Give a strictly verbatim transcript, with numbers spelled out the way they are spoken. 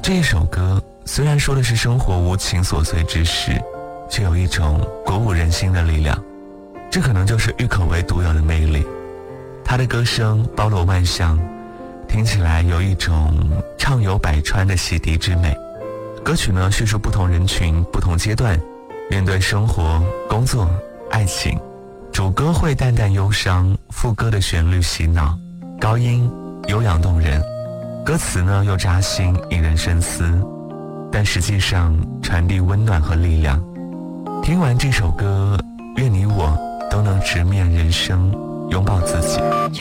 这一首歌虽然说的是生活无情琐碎之事，却有一种鼓舞人心的力量，这可能就是郁可唯独有的魅力。他的歌声包罗万象，听起来有一种畅游百川的洗涤之美。歌曲呢，叙述不同人群不同阶段面对生活、工作、爱情，主歌会淡淡忧伤，副歌的旋律洗脑，高音悠扬动人，歌词呢又扎心引人深思，但实际上传递温暖和力量。听完这首歌，愿你我都能直面人生，拥抱自己。